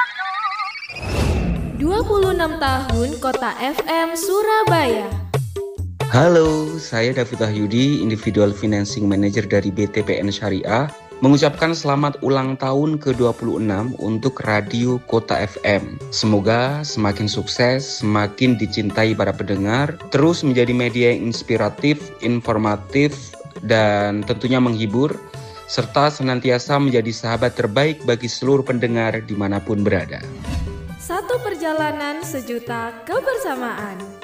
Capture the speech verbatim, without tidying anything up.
dua puluh enam tahun Kota F M Surabaya. Halo, saya David Wahyudi, Individual Financing Manager dari B T P N Syariah, mengucapkan selamat ulang tahun ke dua puluh enam untuk Radio Kota F M. Semoga semakin sukses, semakin dicintai para pendengar, terus menjadi media yang inspiratif, informatif, dan tentunya menghibur, serta senantiasa menjadi sahabat terbaik bagi seluruh pendengar dimanapun berada. Satu perjalanan sejuta kebersamaan.